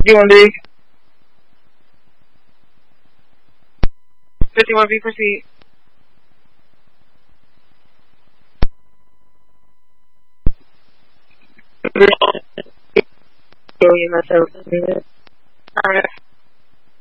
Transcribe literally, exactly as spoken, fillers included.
You want B? fifty-one B, proceed. You myself. Alright.